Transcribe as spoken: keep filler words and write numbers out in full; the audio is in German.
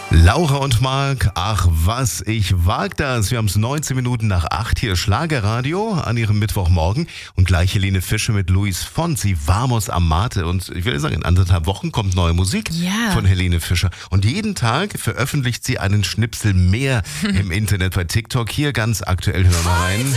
Laura und Marc, ach was, ich wag das. Wir haben es neunzehn Minuten nach acht hier, Schlagerradio an ihrem Mittwochmorgen und gleich Helene Fischer mit Luis Fonsi, Vamos Amate. Und ich will sagen, in anderthalb Wochen kommt neue Musik ja. von Helene Fischer. Und jeden Tag veröffentlicht sie einen Schnipsel mehr im Internet bei TikTok. Hier ganz aktuell, hören wir mal rein.